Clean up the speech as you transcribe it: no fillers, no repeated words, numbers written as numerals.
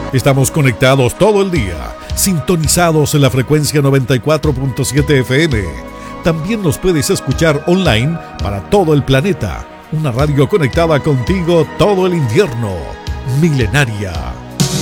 Estamos conectados todo el día, sintonizados en la frecuencia 94.7 FM. También nos puedes escuchar online para todo el planeta. Una radio conectada contigo todo el invierno. Milenaria.